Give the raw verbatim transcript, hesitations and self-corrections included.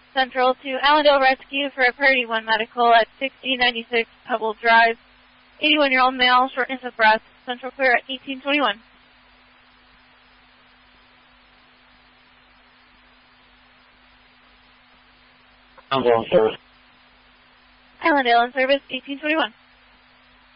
Central to Allendale Rescue for a Priority one medical at sixteen ninety-six Pebble Drive. eighty-one-year-old male, shortness of breath. Central clear at eighteen twenty-one. Allendale in service. Allendale in service, eighteen twenty-one.